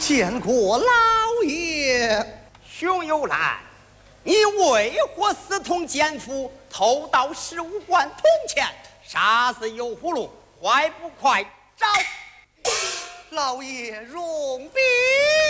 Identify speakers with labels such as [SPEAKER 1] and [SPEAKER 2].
[SPEAKER 1] 见过老爷。
[SPEAKER 2] 熊有兰，你为何私通奸夫，偷盗15贯铜钱，杀死油葫芦，快不快找？
[SPEAKER 1] 老爷容禀。